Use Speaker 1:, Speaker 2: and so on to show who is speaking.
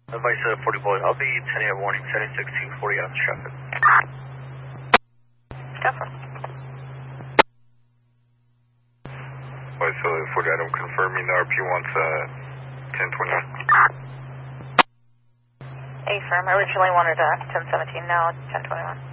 Speaker 1: Advice 40 Boy, I'll be 10 warning, 762 40 out of traffic.
Speaker 2: Copy.
Speaker 3: Advice 40, I'm confirming the RP wants 1021.
Speaker 2: A firm, originally wanted 1017, now 1021.